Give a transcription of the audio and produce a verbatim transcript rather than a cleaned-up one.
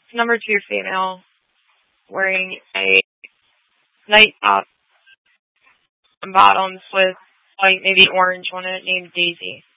number two female wearing a night top and bottoms with like maybe orange on it named Daisy.